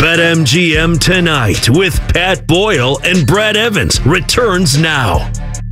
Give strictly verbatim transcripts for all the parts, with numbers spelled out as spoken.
BetMGM Tonight with Pat Boyle and Brad Evans returns now.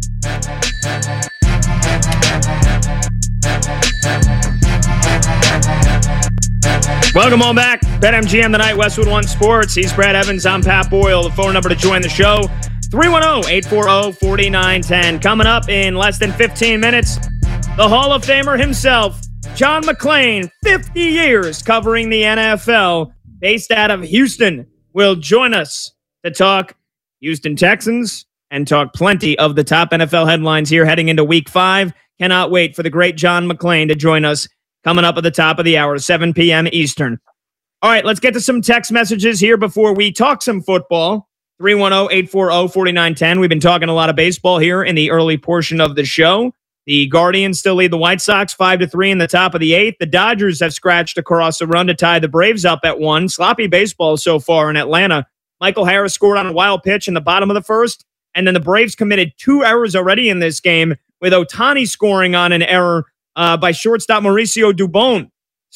Welcome on back. BetMGM Tonight, Westwood One Sports. He's Brad Evans. I'm Pat Boyle. The phone number to join the show, three one zero, eight four zero, four nine one zero. Coming up in less than fifteen minutes, the Hall of Famer himself, John McClain, fifty years covering the N F L, based out of Houston, will join us to talk Houston Texans and talk plenty of the top N F L headlines here heading into week five. Cannot wait for the great John McClain to join us coming up at the top of the hour, seven p.m. Eastern. All right, let's get to some text messages here before we talk some football. three one zero, eight four zero, four nine one zero. We've been talking a lot of baseball here in the early portion of the show. The Guardians still lead the White Sox five to three in the top of the eighth. The Dodgers have scratched across a run to tie the Braves up at one. Sloppy baseball so far in Atlanta. Michael Harris scored on a wild pitch in the bottom of the first, and then the Braves committed two errors already in this game, with Ohtani scoring on an error uh, by shortstop Mauricio Dubon.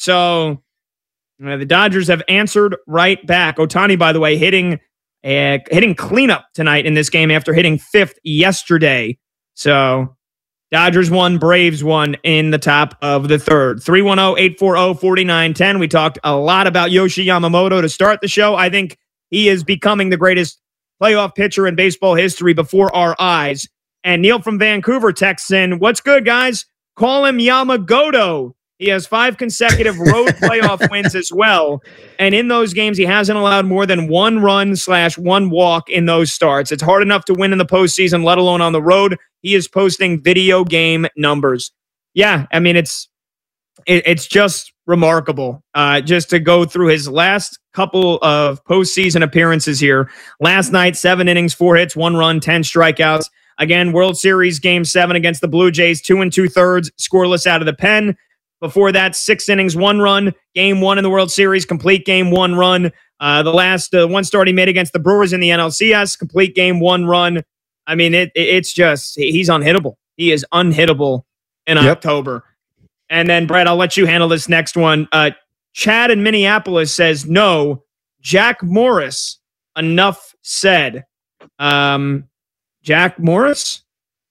So uh, the Dodgers have answered right back. Ohtani, by the way, hitting uh, hitting cleanup tonight in this game after hitting fifth yesterday. So Dodgers won, Braves won in the top of the third. three one zero, eight four zero, four nine one zero. We talked a lot about Yoshi Yamamoto to start the show. I think he is becoming the greatest playoff pitcher in baseball history before our eyes. And Neil from Vancouver texts in, what's good, guys? Call him Yamagoto. He has five consecutive road playoff wins as well. And in those games, he hasn't allowed more than one run slash one walk in those starts. It's hard enough to win in the postseason, let alone on the road. He is posting video game numbers. Yeah, I mean, it's it, it's just remarkable uh, just to go through his last couple of postseason appearances here. Last night, seven innings, four hits, one run, ten strikeouts. Again, World Series Game seven against the Blue Jays, two and two-thirds, scoreless out of the pen. Before that, six innings, one run. Game one in the World Series, complete game, one run. Uh, the last uh, one start he made against the Brewers in the N L C S, complete game, one run. I mean, it, it it's just, he's unhittable. He is unhittable in yep. October. And then, Brad, I'll let you handle this next one. Uh, Chad in Minneapolis says, no, Jack Morris, enough said. Um, Jack Morris?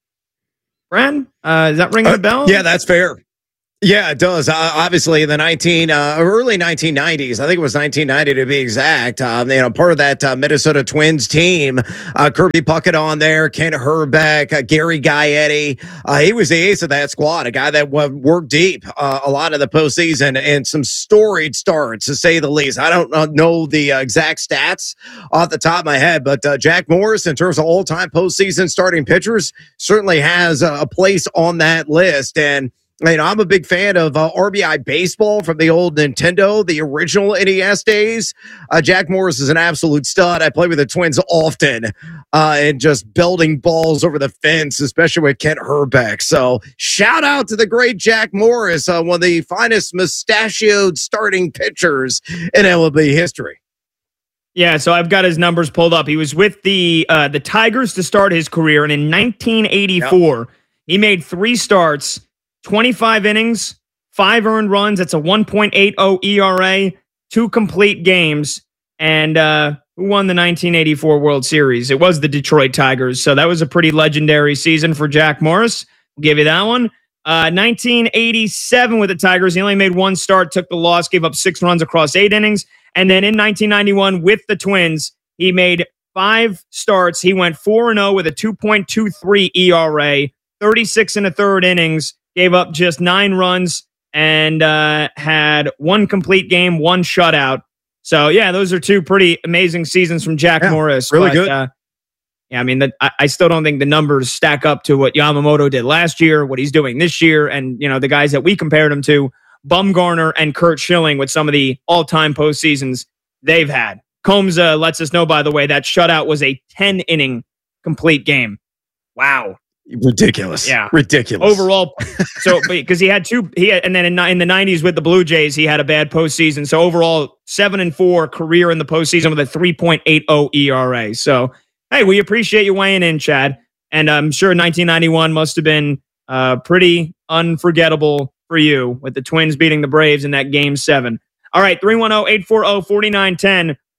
Brad, uh, is that ringing uh, a bell? Yeah, that's fair. Yeah, it does. Uh, obviously, in the nineteen uh, early nineteen nineties, I think it was nineteen ninety to be exact. Um, you know, part of that uh, Minnesota Twins team, uh, Kirby Puckett on there, Kent Herbeck, uh, Gary Gaetti. Uh, he was the ace of that squad, a guy that uh, worked deep uh, a lot of the postseason and some storied starts, to say the least. I don't uh, know the uh, exact stats off the top of my head, but uh, Jack Morris, in terms of all-time postseason starting pitchers, certainly has uh, a place on that list. And you know, I'm a big fan of uh, R B I Baseball from the old Nintendo, the original N E S days. Uh, Jack Morris is an absolute stud. I play with the Twins often uh, and just belting balls over the fence, especially with Kent Herbeck. So shout out to the great Jack Morris, uh, one of the finest mustachioed starting pitchers in M L B history. Yeah, so I've got his numbers pulled up. He was with the uh, the Tigers to start his career, and in nineteen eighty-four, yep. he made three starts, twenty-five innings, five earned runs. That's a one point eight oh E R A, two complete games. And uh, who won the nineteen eighty-four World Series? It was the Detroit Tigers. So that was a pretty legendary season for Jack Morris. We'll give you that one. Uh, nineteen eighty-seven with the Tigers. He only made one start, took the loss, gave up six runs across eight innings. And then in nineteen ninety-one with the Twins, he made five starts. He went four and oh with a two point two three E R A, thirty-six and a third innings. Gave up just nine runs and uh, had one complete game, one shutout. So, yeah, those are two pretty amazing seasons from Jack yeah, Morris. Really but, good. Uh, yeah, I mean, the, I, I still don't think the numbers stack up to what Yamamoto did last year, what he's doing this year, and, you know, the guys that we compared him to, Bumgarner and Kurt Schilling, with some of the all-time postseasons they've had. Combs uh, lets us know, by the way, that shutout was a ten-inning complete game. Wow. Ridiculous. Yeah. Ridiculous. Overall, so because he had two, he had, and then in, in the nineties with the Blue Jays, he had a bad postseason. So overall, seven and four career in the postseason with a three point eight oh E R A. So, hey, we appreciate you weighing in, Chad. And I'm sure nineteen ninety-one must have been uh, pretty unforgettable for you with the Twins beating the Braves in that game seven. All right, three one zero, eight four zero, four nine one zero.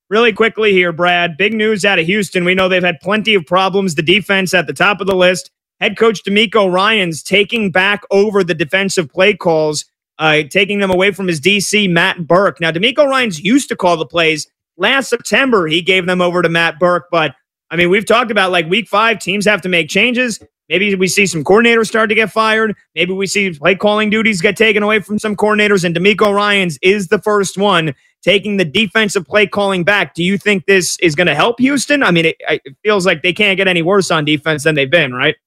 really quickly here, Brad, big news out of Houston. We know they've had plenty of problems. The defense at the top of the list. Head coach DeMeco Ryans taking back over the defensive play calls, uh, taking them away from his D C, Matt Burke. Now, DeMeco Ryans used to call the plays. Last September, he gave them over to Matt Burke. But, I mean, we've talked about, like, week five, teams have to make changes. Maybe we see some coordinators start to get fired. Maybe we see play calling duties get taken away from some coordinators. And DeMeco Ryans is the first one taking the defensive play calling back. Do you think this is going to help Houston? I mean, it, it feels like they can't get any worse on defense than they've been, right?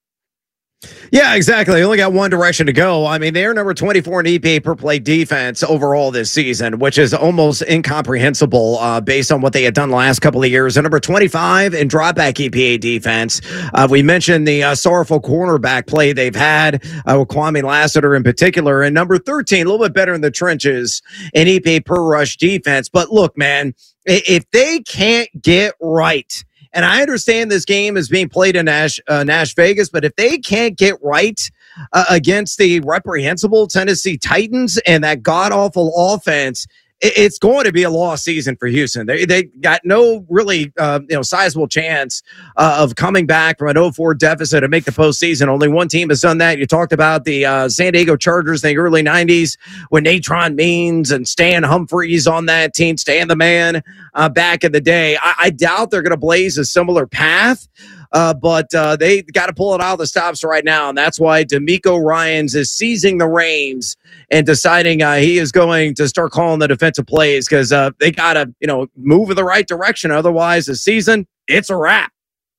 Yeah, exactly. They only got one direction to go. I mean, they're number twenty-four in E P A per play defense overall this season, which is almost incomprehensible uh, based on what they had done the last couple of years. And number twenty-five in dropback E P A defense. Uh, we mentioned the uh, sorrowful cornerback play they've had uh, with Kwame Lassiter in particular. And number thirteen, a little bit better in the trenches in E P A per rush defense. But look, man, if they can't get right, and I understand this game is being played in Nash, uh, Nash Vegas, but if they can't get right uh, against the reprehensible Tennessee Titans and that god-awful offense, it, it's going to be a lost season for Houston. They they got no really uh, you know sizable chance uh, of coming back from an oh four deficit and make the postseason. Only one team has done that. You talked about the uh, San Diego Chargers in the early nineties when Natron Means and Stan Humphries on that team, Stan the Man, uh, back in the day. I, I doubt they're going to blaze a similar path. Uh, but uh, they got to pull it out of the stops right now, and that's why DeMeco Ryans is seizing the reins and deciding uh, he is going to start calling the defensive plays because uh, they got to, you know, move in the right direction. Otherwise, the season, it's a wrap.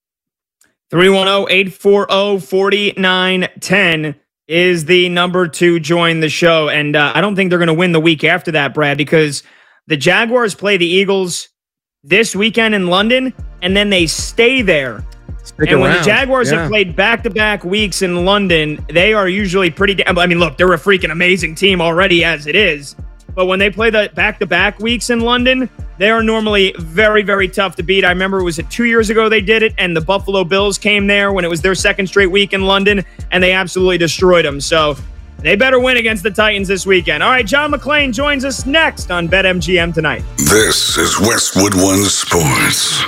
three one zero, eight four zero, four nine one zero is the number to join the show, and uh, I don't think they're going to win the week after that, Brad, because the Jaguars play the Eagles this weekend in London, and then they stay there. Stick and when around. the Jaguars yeah. have played back-to-back weeks in London, they are usually pretty da- I mean, look, they're a freaking amazing team already as it is. But when they play the back-to-back weeks in London, they are normally very, very tough to beat. I remember it was two years ago they did it, and the Buffalo Bills came there when it was their second straight week in London, and they absolutely destroyed them. So they better win against the Titans this weekend. All right, John McClain joins us next on BetMGM Tonight. This is Westwood One Sports.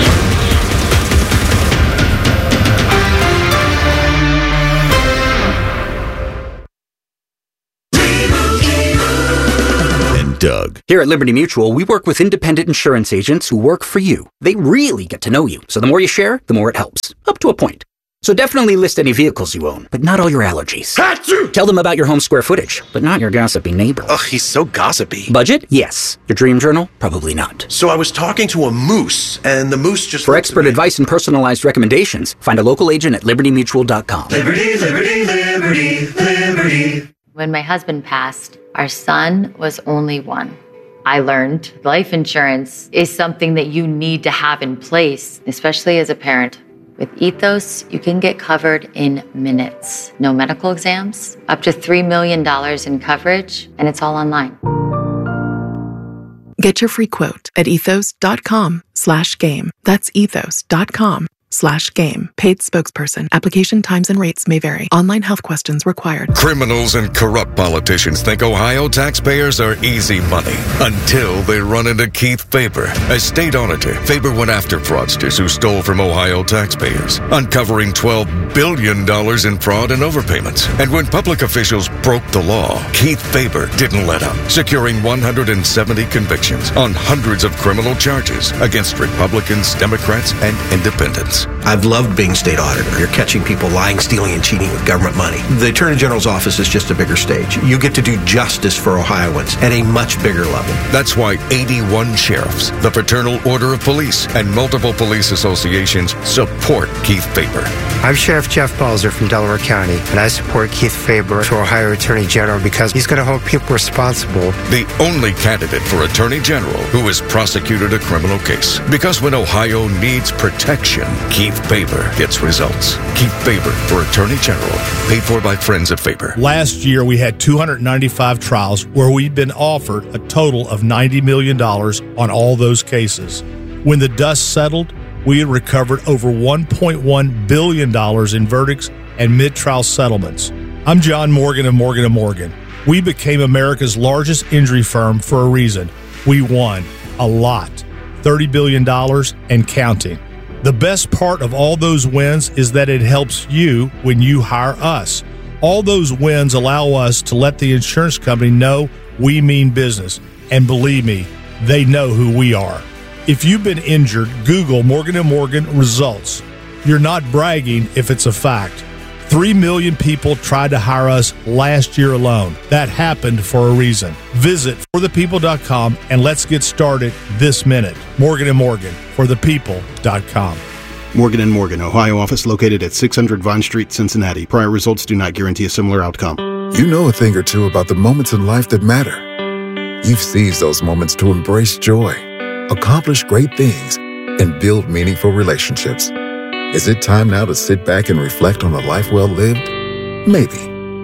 Doug. Here at Liberty Mutual, we work with independent insurance agents who work for you. They really get to know you, so the more you share, the more it helps. Up to a point. So definitely list any vehicles you own, but not all your allergies. Achoo! Tell them about your home square footage, but not your gossipy neighbor. Ugh, he's so gossipy. Budget? Yes. Your dream journal? Probably not. So I was talking to a moose, and the moose just... For expert advice and personalized recommendations, find a local agent at liberty mutual dot com. Liberty, liberty, liberty, liberty. When my husband passed, our son was only one. I learned life insurance is something that you need to have in place, especially as a parent. With Ethos, you can get covered in minutes. No medical exams, up to three million dollars in coverage, and it's all online. Get your free quote at ethos.com slash game. That's ethos.com slash game. Paid spokesperson. Application times and rates may vary. Online health questions required. Criminals and corrupt politicians think Ohio taxpayers are easy money until they run into Keith Faber. As state auditor, Faber went after fraudsters who stole from Ohio taxpayers, uncovering twelve billion dollars in fraud and overpayments. And when public officials broke the law, Keith Faber didn't let up, securing one hundred seventy convictions on hundreds of criminal charges against Republicans, Democrats, and independents. I've loved being state auditor. You're catching people lying, stealing, and cheating with government money. The Attorney General's office is just a bigger stage. You get to do justice for Ohioans at a much bigger level. That's why eighty-one sheriffs, the Fraternal Order of Police, and multiple police associations support Keith Faber. I'm Sheriff Jeff Balzer from Delaware County, and I support Keith Faber for Ohio Attorney General because he's going to hold people responsible. The only candidate for Attorney General who has prosecuted a criminal case. Because when Ohio needs protection, Keith Faber gets results. Keith Faber for Attorney General. Paid for by Friends of Faber. Last year, we had two hundred ninety-five trials where we'd been offered a total of ninety million dollars on all those cases. When the dust settled, we had recovered over one point one billion dollars in verdicts and mid-trial settlements. I'm John Morgan of Morgan and Morgan. We became America's largest injury firm for a reason. We won a lot. thirty billion dollars and counting. The best part of all those wins is that it helps you when you hire us. All those wins allow us to let the insurance company know we mean business. And believe me, they know who we are. If you've been injured, Google Morgan and Morgan results. You're not bragging if it's a fact. Three million people tried to hire us last year alone. That happened for a reason. Visit for the people dot com and let's get started this minute. Morgan and Morgan, for the people dot com. Morgan and Morgan, Ohio office located at six hundred Vine Street, Cincinnati. Prior results do not guarantee a similar outcome. You know a thing or two about the moments in life that matter. You've seized those moments to embrace joy, accomplish great things, and build meaningful relationships. Is it time now to sit back and reflect on a life well lived? Maybe.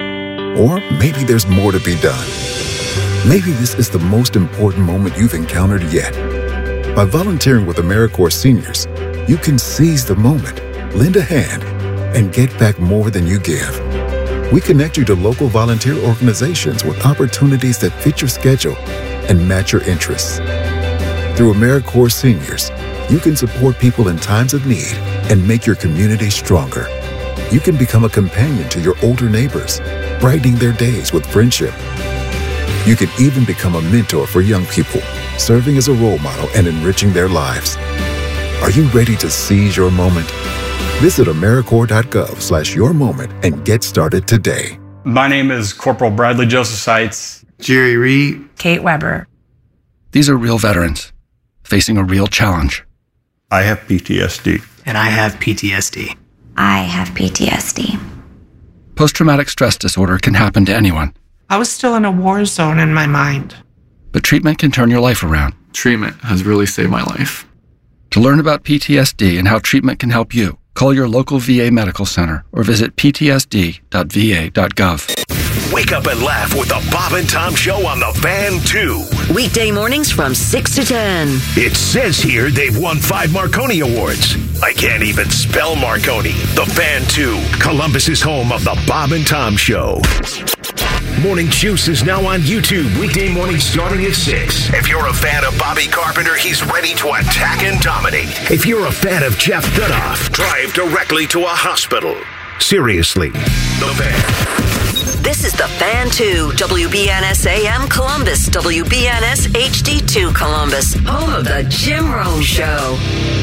Or maybe there's more to be done. Maybe this is the most important moment you've encountered yet. By volunteering with AmeriCorps Seniors, you can seize the moment, lend a hand, and get back more than you give. We connect you to local volunteer organizations with opportunities that fit your schedule and match your interests. Through AmeriCorps Seniors, you can support people in times of need and make your community stronger. You can become a companion to your older neighbors, brightening their days with friendship. You can even become a mentor for young people, serving as a role model and enriching their lives. Are you ready to seize your moment? Visit AmeriCorps.gov slash your moment and get started today. My name is Corporal Bradley Joseph Seitz. Jerry Reed. Kate Weber. These are real veterans facing a real challenge. I have P T S D. And I have P T S D. I have P T S D. Post-traumatic stress disorder can happen to anyone. I was still in a war zone in my mind. But treatment can turn your life around. Treatment has really saved my life. To learn about P T S D and how treatment can help you, call your local V A medical center or visit p t s d dot v a dot gov. Wake up and laugh with the Bob and Tom Show on the Fan two. Weekday mornings from six to ten. It says here they've won five Marconi Awards. I can't even spell Marconi. The Fan two, Columbus's home of the Bob and Tom Show. Morning Juice is now on YouTube, weekday mornings starting at six. If you're a fan of Bobby Carpenter, he's ready to attack and dominate. If you're a fan of Jeff Dudoff, drive directly to a hospital. Seriously, The Fan. This is The Fan two, W B N S A M Columbus, W B N S H D two Columbus, home of the Jim Rome Show.